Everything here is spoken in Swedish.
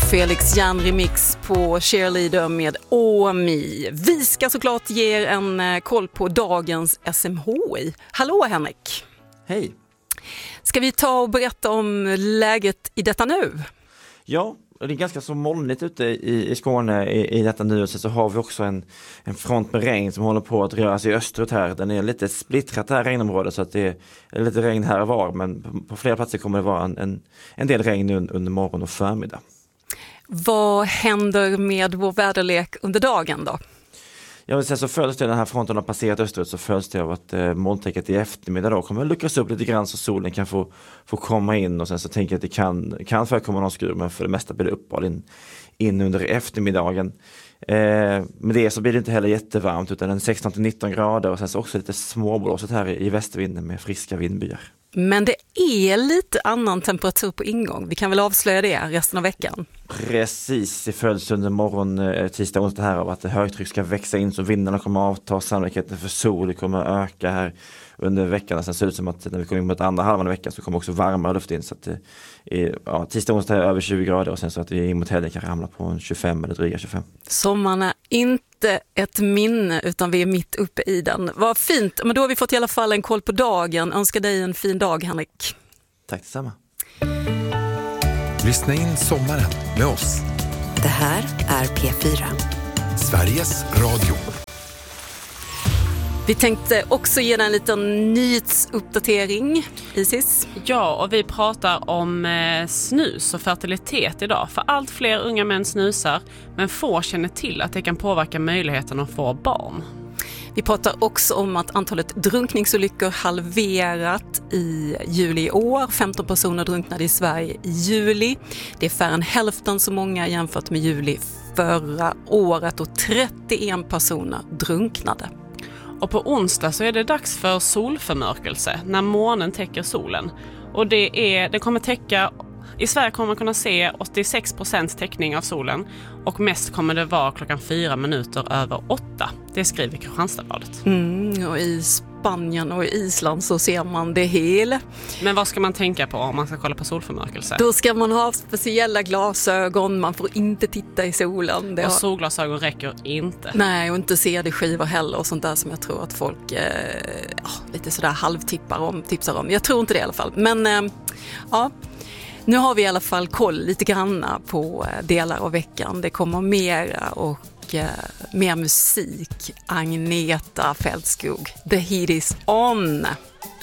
Felix Jan remix på Cheerleader med Omi. Vi ska såklart ge er en koll på dagens SMHI. Hallå Henrik! Hej! Ska vi ta och berätta om läget i detta nu? Ja, det är ganska så molnigt ute i Skåne i detta nu. Och så har vi också en front med regn som håller på att röra sig österut här. Den är lite splittrat här regnområdet, så att det är lite regn här och var. Men på flera platser kommer det vara en del regn under morgon och förmiddag. Vad händer med vår väderlek under dagen då? Jag vill säga så följs det, den här fronten har passerat österut, så följs det av att molntäcket i eftermiddag då kommer att luckras upp lite grann så solen kan få komma in, och sen så tänker jag att det kan förekomma någon skur, men för det mesta blir det uppehåll in under eftermiddagen. Med det så blir det inte heller jättevarmt, utan en 16-19 grader, och sen så också lite småblåset här i västervinden med friska vindbyar. Men det är lite annan temperatur på ingång. Vi kan väl avslöja det resten av veckan. Precis, det följs under morgon, tisdag och onsdag här av att högtryck ska växa in, så vindarna kommer att avta, sannolikheten för sol kommer att öka här under veckan. Sen ser det ut som att när vi kommer in mot andra halvan av veckan så kommer också varmare luft in, så att tisdag och onsdag är över 20 grader, och sen så att vi in mot helgen kan ramla på en 25 eller dryga 25. Sommaren är inte ett minne, utan vi är mitt uppe i den. Vad fint, men då har vi fått i alla fall en koll på dagen. Önskar dig en fin dag, Henrik. Tack detsamma. Lyssna in sommaren med oss. Det här är P4. Sveriges Radio. Vi tänkte också ge en liten nyhetsuppdatering, Isis. Ja, och vi pratar om snus och fertilitet idag. För allt fler unga män snusar, men få känner till att det kan påverka möjligheten att få barn. Vi pratar också om att antalet drunkningsolyckor halverat i juli i år. 15 personer drunknade i Sverige i juli. Det är färre än hälften så många jämfört med juli förra året, och 31 personer drunknade. Och på onsdag så är det dags för solförmörkelse, när månen täcker solen. Och det kommer täcka, i Sverige kommer man kunna se 86% täckning av solen, och mest kommer det vara 7:04. Det skriver Kristianstadsbladet. Och i Spanien och i Island så ser man det hela. Men vad ska man tänka på om man ska kolla på solförmörkelse? Då ska man ha speciella glasögon, man får inte titta i solen. Och solglasögon räcker inte. Nej, och inte CD-skivor heller och sånt där som jag tror att folk lite sådär tipsar om. Jag tror inte det i alla fall. Men nu har vi i alla fall koll lite granna på delar av veckan. Det kommer mera och mer musik. Agneta Fältskog. The heat is on.